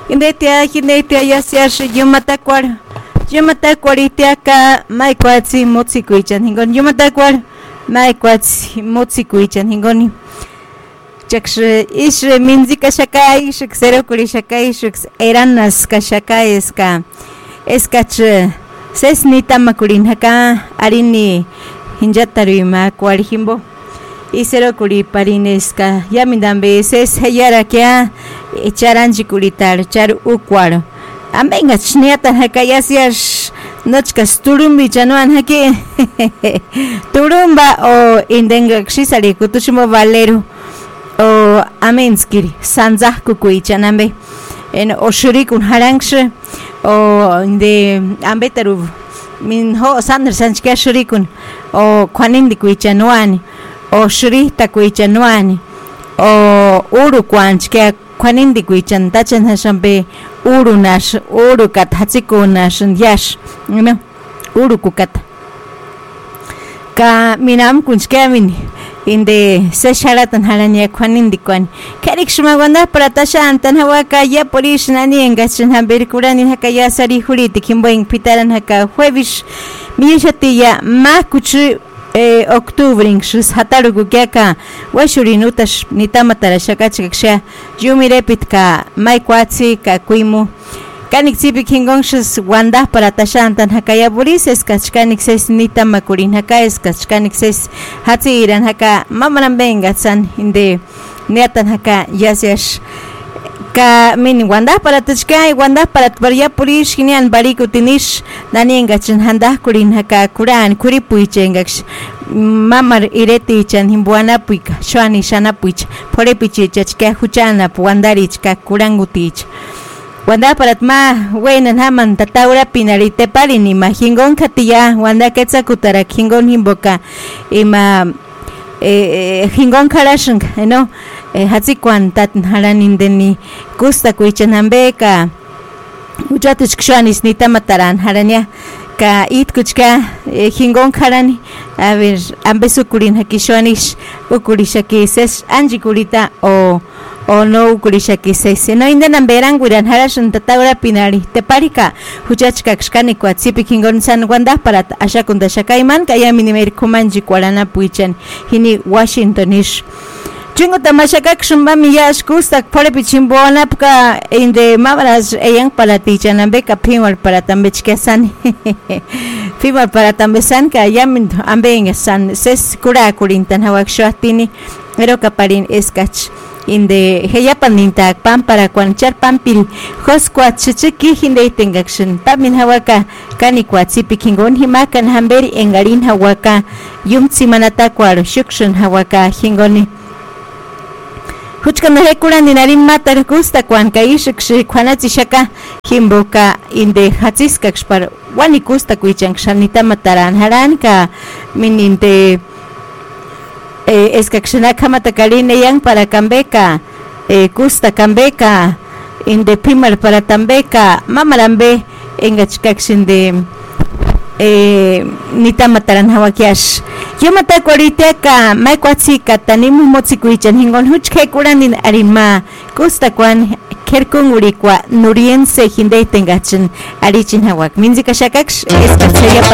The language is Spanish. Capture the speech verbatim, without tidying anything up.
Indetia hinetia yasiash yumatakwar yumatakwar itiaka maikwatsi motsikuichan hingon yumatakwar maikwatsi motsikuichan hingoni chaksh ishre minzi kashaka ishik zero kuri shaka ishik eranas kashaka eska eskach ses nita makurin haka arini hinjatarima kwar himbo isero kuri parineska yamindambe ses hayara kya echaranji kuritar char ukwar amenga chniata hakayasias nochkas turumbi chanuan haki turumba o indenga xisari kutushimo valero o amenskiri sanzah kukui chanambe en oshurikun harangshe o inde ambetaru min ho sander sanchka shurikun o kwanindi kuichanuani o shurita kuichanuani o uru kwanchka kwanindi kuichan tachan hashambe uru nash uru kat hatsiko nash yash no uru kukat ka minam kunchka min inde se sharatan halanya kwanindi kwan karik shuma wanda pratasha antan hawaka ya polish nani engachin hamber kurani hakaya sari huriti kimboing pitaran haka jueves miyashatiya ma kuchu Eh, octubre shus hatarugu kyaka washurinutas nitamatara shakachikaksha yumirepitka maikwatsi ka kuimu kanik sipi kingon shus wanda para tashantan hakaya buris eskachkanik ses nitamakurin haka eskachkanik ses hatsi iran haka mamaran bengatsan inde neatan haka yasiash ka min wanda para tachkai wanda para tbarya purish hinian bariku tinish nani engachin handa kurin haka kuran kuri puichengaks mamar ireti chan himbuana puika shwani shana puich pore pichi chachka huchana puandarich ka kurangutich wanda para ma wenan haman tataura pinarite parini ma hingon katiya wanda ketsa kutara hingon himboka ima eh hingon karashang no eh hatsi kwantat halanin deni gusta kuichan hambeka ujatis kshanis nitamataran harania ka it kuchka hingon karani a ver ambesu kurin hakishonish ukurishaki ses anji kurita o o no ukurishaki ses no indan beran guran harashun tataura pinari te parika hujachka kshkani kwatsipi hingon san wanda parat ashakunda shakaiman kaya minimer kumanji kwarana puichan hini washingtonish chingo tamashaka kshumba miyash kustak pore pichimbona pka inde mamaras eyang para tichan ambeka pimar para tambechkesan pimar para tambesan ka yamin ambenga san ses kura kurintan hawak shatini ero kaparin eskach inde heyapaninta pan para kwanchar pampil hoskwat chichiki hinde tengakshin tamin hawaka kanikwat sipikingon himakan hamberi engarin hawaka yumtsi manata kwar shukshun hawaka hingoni Huchkan hekuran dinarin matar gusta kwan kaishik kwanatsi shaka himboka inde hatsiska kspar wani gusta kuichan kshanita mataran haranka mininte eh, eskakshana kamatakarine yang para kambeka eh, gusta kambeka inde primar para tambeka mamarambe engachkakshin de eh nita mataran hawakiash yamata kwariteka maikwatsi tanimu motsikuichan hingon huchke kuranin arima gusta kwan kerkun urikwa nuriense hinde tengachin arichin hawak minzika shakaksh eskatseya